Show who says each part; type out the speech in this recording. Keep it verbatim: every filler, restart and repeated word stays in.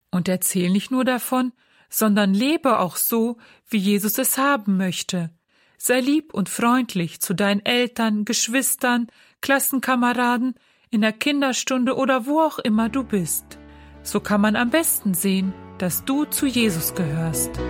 Speaker 1: Und erzähl nicht nur davon, sondern lebe auch so, wie Jesus es haben möchte. Sei lieb und freundlich zu deinen Eltern, Geschwistern, Klassenkameraden, in der Kinderstunde oder wo auch immer du bist. So kann man am besten sehen, dass du zu Jesus gehörst.